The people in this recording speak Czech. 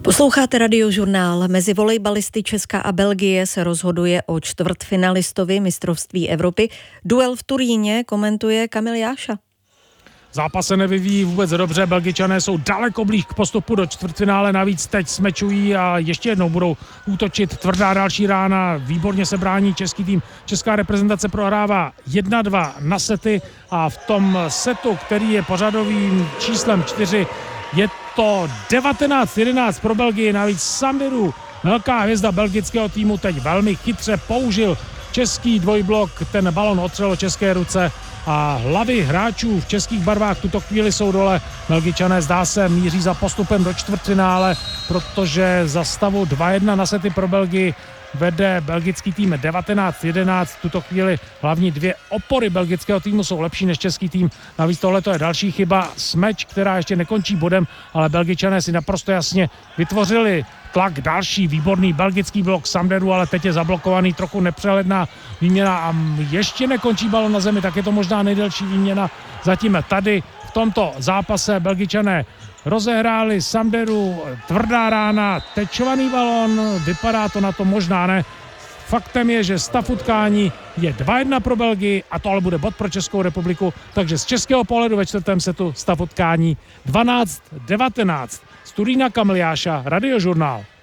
Posloucháte Radiožurnál. Mezi volejbalisty Česka a Belgie se rozhoduje o čtvrtfinalistovi mistrovství Evropy. Duel v Turíně komentuje Kamil Jáša. Zápas se nevyvíjí vůbec dobře, Belgičané jsou daleko blíž k postupu do čtvrtfinále, navíc teď smečují a ještě jednou budou útočit. Tvrdá další rána, výborně se brání český tým. Česká reprezentace prohrává 1-2 na sety a v tom setu, který je pořadovým číslem 4, je to 19-11 pro Belgii, navíc Sanderů, velká hvězda belgického týmu, teď velmi chytře použil český dvojblok, ten balon otřel o české ruce a hlavy hráčů v českých barvách v tuto chvíli jsou dole. Belgičané zdá se míří za postupem do čtvrtfinále, protože za stavu 2-1 na sety pro Belgii vede belgický tým 19-11. V tuto chvíli hlavní dvě opory belgického týmu jsou lepší než český tým. Navíc tohle je další chyba. Smeč, která ještě nekončí bodem, ale Belgičané si naprosto jasně vytvořili tlak. Další výborný belgický blok Sanderu, ale teď je zablokovaný, trochu nepřehledná výměna a ještě nekončí balon na zemi, tak je to možná nejdelší výměna zatím tady v tomto zápase. Belgičané rozehráli Sanderu, tvrdá rána, tečovaný balon, vypadá to na to, možná ne. Faktem je, že stav utkání je 2-1 pro Belgii a to ale bude bod pro Českou republiku, takže z českého pohledu ve čtvrtém setu stav utkání 12-19. Z Turína Kamil Jáša, Radiožurnál.